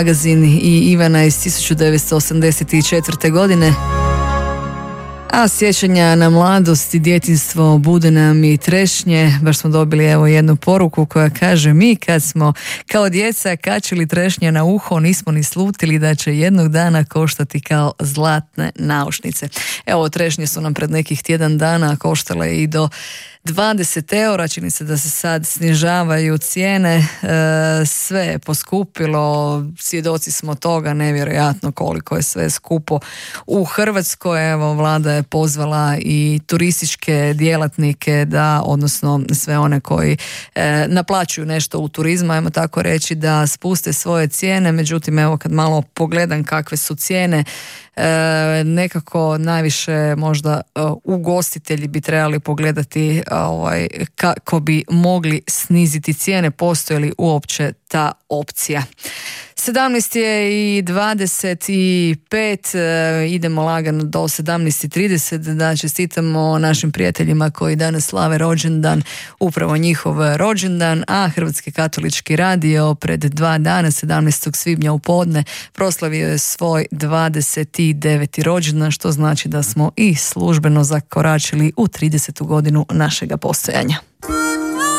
Magazin i Ivana iz 1984. godine. A sjećanja na mladost i djetinjstvo bude nam i trešnje. Baš smo dobili evo jednu poruku koja kaže: mi kad smo kao djeca kačili trešnje na uho nismo ni slutili da će jednog dana koštati kao zlatne naušnice. Evo, trešnje su nam pred nekih tjedan dana koštale i do 20 eura, čini se da se sad snižavaju cijene, sve je poskupilo, svjedoci smo toga, nevjerojatno koliko je sve skupo u Hrvatskoj. Evo, vlada je pozvala i turističke djelatnike da, odnosno sve one koji naplaćuju nešto u turizmu, ajmo tako reći, da spuste svoje cijene. Međutim, evo, kad malo pogledam kakve su cijene, nekako najviše možda ugostitelji bi trebali pogledati kako bi mogli sniziti cijene, postoji li uopće ta opcija. 17 je i 25, idemo lagano do 17:30 da čestitamo našim prijateljima koji danas slave rođendan, upravo njihov rođendan, a Hrvatski katolički radio pred 2 dana, 17. svibnja u podne, proslavio je svoj 29. rođendan, što znači da smo i službeno zakoračili u 30. godinu našega postojanja.